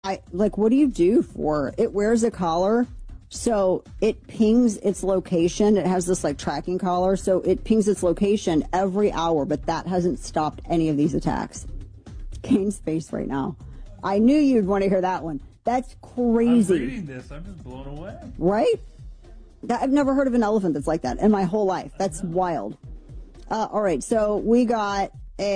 What do you do for it? Wears a collar, so it pings its location. It has this like tracking collar, so it pings its location every hour, but that hasn't stopped any of these attacks. Kane's face right now. I knew you'd want to hear that one. That's crazy. I'm reading this. I'm just blown away. Right? I've never heard of an elephant that's like that in my whole life. That's wild. All right, so we got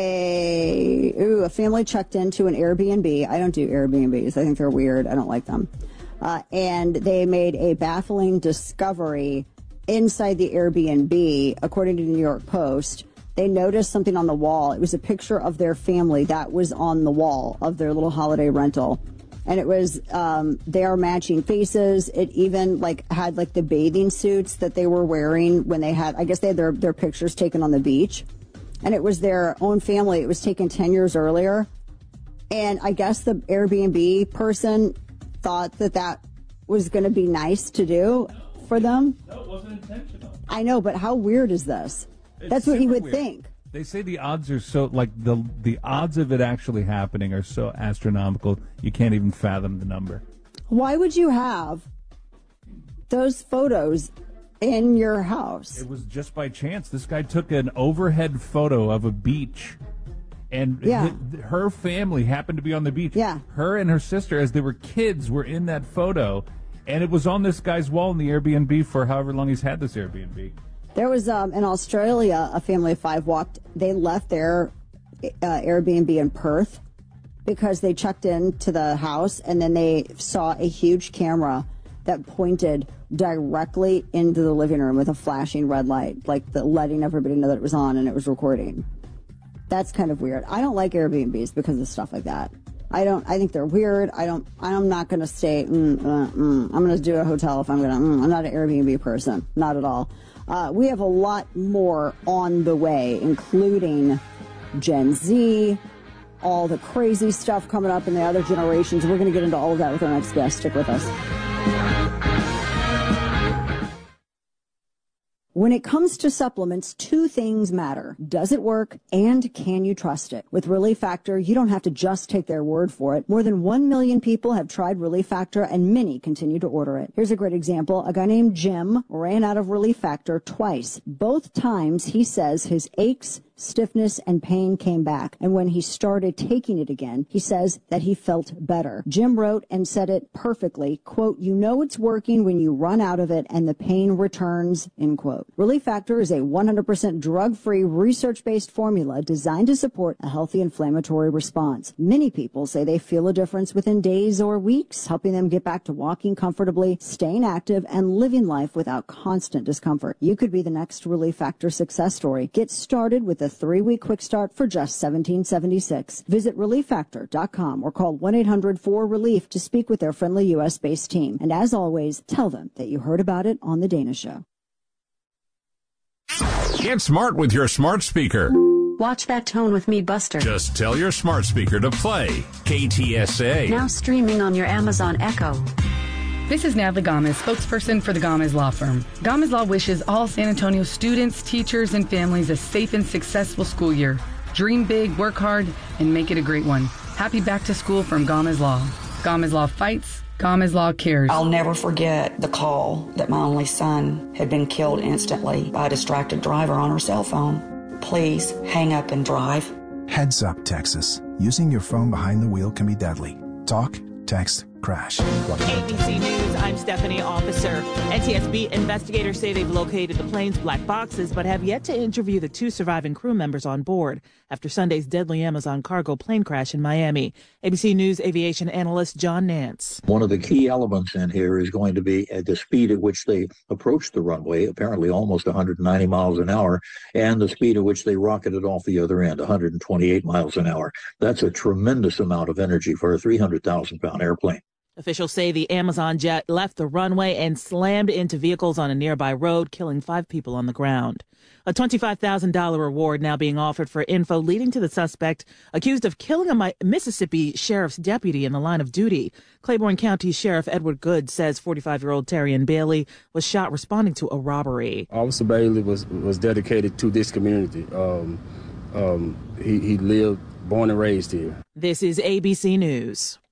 a family checked into an Airbnb. I don't do Airbnbs. I think they're weird. I don't like them. And they made a baffling discovery inside the Airbnb. According to the New York Post, they noticed something on the wall. It was a picture of their family that was on the wall of their little holiday rental. And it was, they are matching faces. It even had the bathing suits that they were wearing when they had, I guess they had their pictures taken on the beach. And it was their own family. It was taken 10 years earlier. And I guess the Airbnb person thought that was going to be nice to do for them. No, it wasn't intentional. I know, but how weird is this? That's what you would think. They say the odds are so, the odds of it actually happening are so astronomical, you can't even fathom the number. Why would you have those photos in your house? It was just by chance. This guy took an overhead photo of a beach, and her family happened to be on the beach. Yeah. Her and her sister, as they were kids, were in that photo, and it was on this guy's wall in the Airbnb for however long he's had this Airbnb. There was, in Australia, a family of 5 they left their Airbnb in Perth because they checked into the house, and then they saw a huge camera that pointed directly into the living room with a flashing red light, letting everybody know that it was on and it was recording. That's kind of weird. I don't like Airbnbs because of stuff like that. I think they're weird. I'm not going to stay, I'm going to do a hotel if I'm not an Airbnb person. Not at all. We have a lot more on the way, including Gen Z, all the crazy stuff coming up in the other generations. We're going to get into all of that with our next guest. Stick with us. When it comes to supplements, 2 things matter. Does it work, and can you trust it? With Relief Factor, you don't have to just take their word for it. More than 1 million people have tried Relief Factor, and many continue to order it. Here's a great example. A guy named Jim ran out of Relief Factor twice. Both times, he says his aches, stiffness, and pain came back. And when he started taking it again, he says that he felt better. Jim wrote and said it perfectly, quote, "You know it's working when you run out of it and the pain returns," end quote. Relief Factor is a 100% drug-free, research-based formula designed to support a healthy inflammatory response. Many people say they feel a difference within days or weeks, helping them get back to walking comfortably, staying active, and living life without constant discomfort. You could be the next Relief Factor success story. Get started with a 3-week quick start for just $17.76. Visit ReliefFactor.com or call 1-800-4RELIEF to speak with their friendly U.S.-based team. And as always, tell them that you heard about it on The Dana Show. Get smart with your smart speaker. Watch that tone with me, Buster. Just tell your smart speaker to play KTSA. Now streaming on your Amazon Echo. This is Natalie Gomez, spokesperson for the Gomez Law Firm. Gomez Law wishes all San Antonio students, teachers, and families a safe and successful school year. Dream big, work hard, and make it a great one. Happy back to school from Gomez Law. Gomez Law fights. Gomez Law cares. I'll never forget the call that my only son had been killed instantly by a distracted driver on her cell phone. Please hang up and drive. Heads up, Texas. Using your phone behind the wheel can be deadly. Talk, text, crash. ABC News, I'm Stephanie Officer. NTSB investigators say they've located the plane's black boxes, but have yet to interview the 2 surviving crew members on board after Sunday's deadly Amazon cargo plane crash in Miami. ABC News aviation analyst John Nance. One of the key elements in here is going to be at the speed at which they approached the runway, apparently almost 190 miles an hour, and the speed at which they rocketed off the other end, 128 miles an hour. That's a tremendous amount of energy for a 300,000-pound airplane. Officials say the Amazon jet left the runway and slammed into vehicles on a nearby road, killing 5 people on the ground. A $25,000 reward now being offered for info leading to the suspect accused of killing a Mississippi sheriff's deputy in the line of duty. Claiborne County Sheriff Edward Good says 45-year-old Terrian Bailey was shot responding to a robbery. Officer Bailey was dedicated to this community. He lived, born and raised here. This is ABC News.